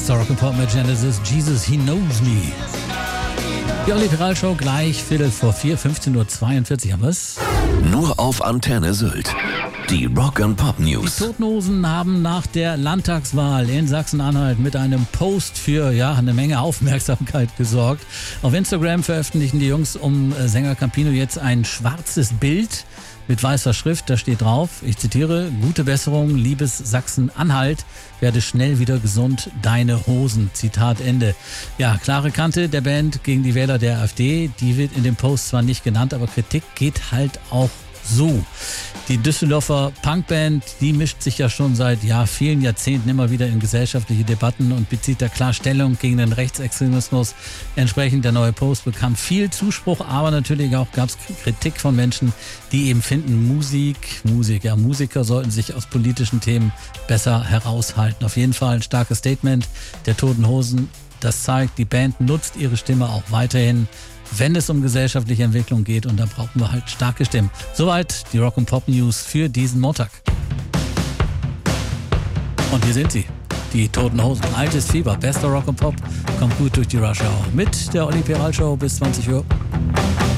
Bester Rock and Pop mit Genesis, Jesus, He Knows Me. Die Olli Peral Show gleich 4:45, 15:42 Uhr haben wir's. Nur auf Antenne Sylt. Die Rock and Pop News. Die Toten Hosen haben nach der Landtagswahl in Sachsen-Anhalt mit einem Post für eine Menge Aufmerksamkeit gesorgt. Auf Instagram veröffentlichen die Jungs um Sänger Campino jetzt ein schwarzes Bild mit weißer Schrift. Da steht drauf, ich zitiere: Gute Besserung, liebes Sachsen-Anhalt, werde schnell wieder gesund, deine Hosen. Zitat Ende. Ja, klare Kante der Band gegen die Wähler der AfD. Die wird in dem Post zwar nicht genannt, aber Kritik geht halt auch so. Die Düsseldorfer Punkband, die mischt sich ja schon seit vielen Jahrzehnten immer wieder in gesellschaftliche Debatten und bezieht da klar Stellung gegen den Rechtsextremismus. Entsprechend der neue Post bekam viel Zuspruch, aber natürlich auch gab es Kritik von Menschen, die eben finden, Musiker sollten sich aus politischen Themen besser heraushalten. Auf jeden Fall ein starkes Statement der Toten Hosen. Das zeigt, die Band nutzt ihre Stimme auch weiterhin, wenn es um gesellschaftliche Entwicklung geht, und da brauchen wir halt starke Stimmen. Soweit die Rock and Pop News für diesen Montag. Und hier sind sie, die Toten Hosen. Altes Fieber, bester Rock and Pop, kommt gut durch die Rush Hour. Mit der Olli Peral Show bis 20 Uhr.